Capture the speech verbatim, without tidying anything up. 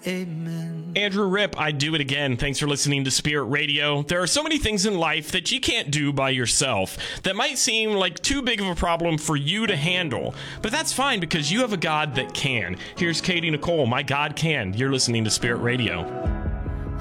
Amen. Andrew Ripp, I do it again. Thanks for listening to Spirit Radio. There are so many things in life that you can't do by yourself that might seem like too big of a problem for you to handle. But that's fine because you have a God that can. Here's Katie Nicole, My God Can. You're listening to Spirit Radio.